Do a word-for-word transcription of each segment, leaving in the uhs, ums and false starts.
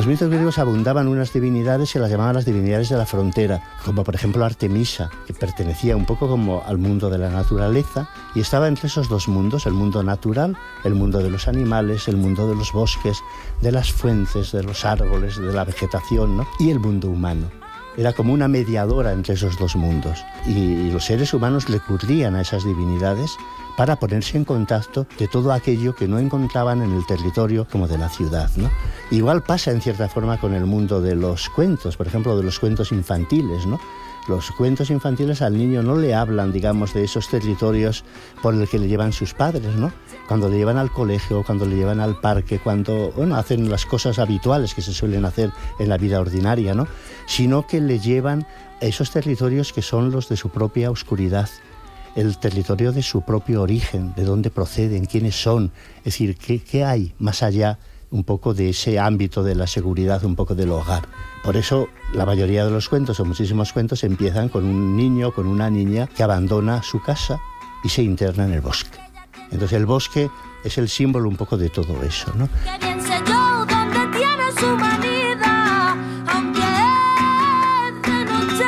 los mitos griegos abundaban unas divinidades que las llamaban las divinidades de la frontera, como por ejemplo Artemisa, que pertenecía un poco como al mundo de la naturaleza y estaba entre esos dos mundos, el mundo natural, el mundo de los animales, el mundo de los bosques, de las fuentes, de los árboles, de la vegetación, ¿no? Y el mundo humano. Era como una mediadora entre esos dos mundos. Y los seres humanos recurrían a esas divinidades para ponerse en contacto de todo aquello que no encontraban en el territorio como de la ciudad, ¿no? Igual pasa en cierta forma con el mundo de los cuentos, por ejemplo, de los cuentos infantiles, ¿no? Los cuentos infantiles al niño no le hablan, digamos, de esos territorios por el que le llevan sus padres, ¿no? Cuando le llevan al colegio, cuando le llevan al parque, cuando, bueno, hacen las cosas habituales que se suelen hacer en la vida ordinaria, ¿no? Sino que le llevan a esos territorios que son los de su propia oscuridad, el territorio de su propio origen, de dónde proceden, quiénes son, es decir, qué, qué hay más allá un poco de ese ámbito de la seguridad, un poco del hogar. Por eso la mayoría de los cuentos, o muchísimos cuentos, empiezan con un niño, con una niña que abandona su casa y se interna en el bosque. Entonces el bosque es el símbolo un poco de todo eso, ¿no? Qué bien sé yo dónde tiene su manida, aunque es de noche.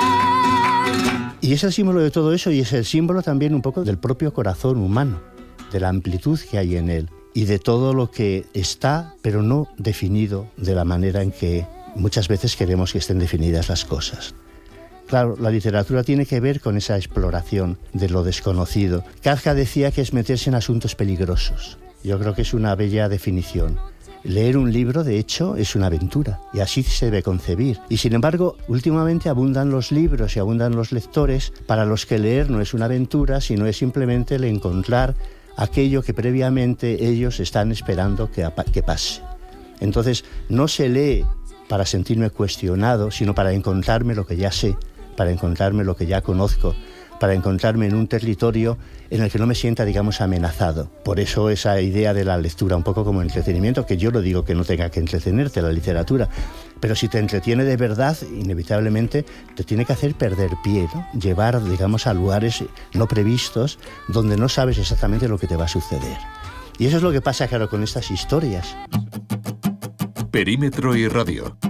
Y es el símbolo de todo eso y es el símbolo también un poco del propio corazón humano, de la amplitud que hay en él y de todo lo que está, pero no definido de la manera en que muchas veces queremos que estén definidas las cosas. Claro, la literatura tiene que ver con esa exploración de lo desconocido. Kafka decía que es meterse en asuntos peligrosos. Yo creo que es una bella definición. Leer un libro, de hecho, es una aventura, y así se debe concebir. Y sin embargo, últimamente abundan los libros y abundan los lectores para los que leer no es una aventura, sino es simplemente el encontrar aquello que previamente ellos están esperando que, que pase. Entonces, no se lee para sentirme cuestionado, sino para encontrarme lo que ya sé, para encontrarme lo que ya conozco, para encontrarme en un territorio en el que no me sienta, digamos, amenazado. Por eso esa idea de la lectura un poco como entretenimiento, que yo no digo que no tenga que entretenerte la literatura, pero si te entretiene de verdad, inevitablemente te tiene que hacer perder pie, ¿no? Llevar, digamos, a lugares no previstos donde no sabes exactamente lo que te va a suceder. Y eso es lo que pasa, claro, con estas historias. Perímetro y Radio,